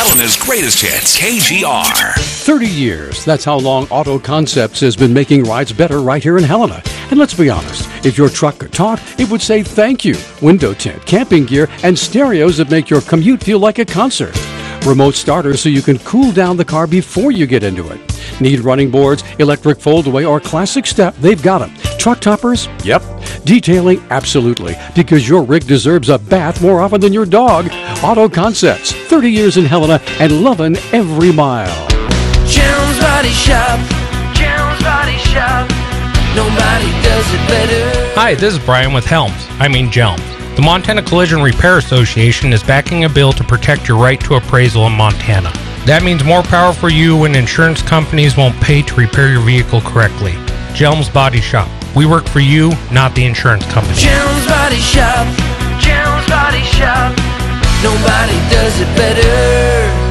Helena's greatest hits, KGR. 30 years. That's how long Auto Concepts has been making rides better right here in Helena. And let's be honest, if your truck could talk, it would say thank you. Window tint, camping gear, and stereos that make your commute feel like a concert. Remote starters so you can cool down the car before you get into it. Need running boards, electric foldaway, or classic step? They've got them. Truck toppers? Yep. Detailing? Absolutely. Because your rig deserves a bath more often than your dog. Auto Concepts. 30 years in Helena and loving every mile. Jones Body Shop. Jones Body Shop. Nobody does it better. Hi, this is Brian with Jelms. The Montana Collision Repair Association is backing a bill to protect your right to appraisal in Montana. That means more power for you when insurance companies won't pay to repair your vehicle correctly. Jelms Body Shop. We work for you, not the insurance company. Jones Body Shop. Jones Body Shop. Nobody does it better.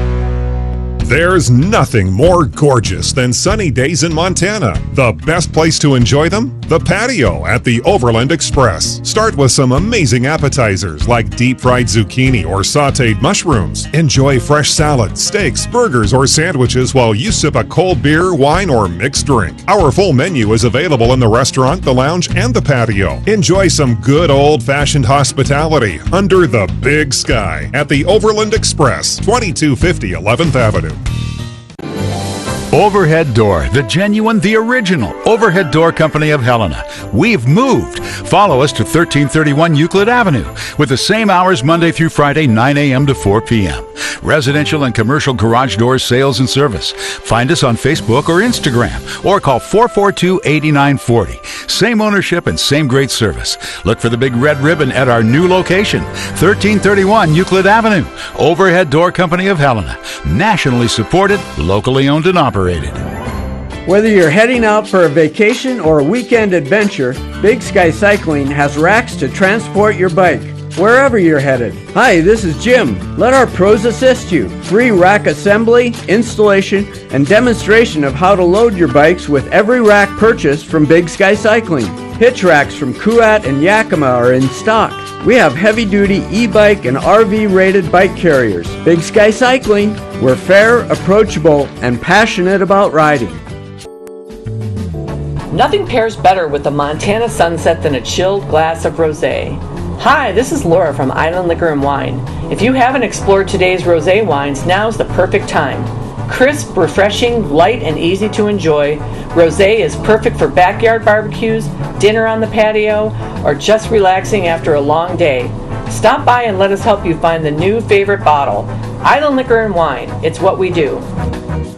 There's nothing more gorgeous than sunny days in Montana. The best place to enjoy them? The patio at the Overland Express. Start with some amazing appetizers like deep-fried zucchini or sautéed mushrooms. Enjoy fresh salads, steaks, burgers, or sandwiches while you sip a cold beer, wine, or mixed drink. Our full menu is available in the restaurant, the lounge, and the patio. Enjoy some good old-fashioned hospitality under the big sky at the Overland Express, 2250 11th Avenue. Overhead Door, the genuine, the original Overhead Door Company of Helena. We've moved. Follow us to 1331 Euclid Avenue with the same hours Monday through Friday, 9 a.m. to 4 p.m. Residential and commercial garage doors sales and service. Find us on Facebook or Instagram or call 442-8940. Same ownership and same great service. Look for the big red ribbon at our new location, 1331 Euclid Avenue. Overhead Door Company of Helena. Nationally supported, locally owned and operated. Whether you're heading out for a vacation or a weekend adventure, Big Sky Cycling has racks to transport your bike wherever you're headed. Hi, this is Jim. Let our pros assist you. Free rack assembly, installation, and demonstration of how to load your bikes with every rack purchase from Big Sky Cycling. Hitch racks from Kuat and Yakima are in stock. We have heavy-duty e-bike and RV-rated bike carriers. Big Sky Cycling. We're fair, approachable, and passionate about riding. Nothing pairs better with the Montana sunset than a chilled glass of rosé. Hi, this is Laura from Island Liquor and Wine. If you haven't explored today's rosé wines, now's the perfect time. Crisp, refreshing, light, and easy to enjoy, rosé is perfect for backyard barbecues, dinner on the patio, or just relaxing after a long day. Stop by and let us help you find the new favorite bottle. Island Liquor and Wine, it's what we do.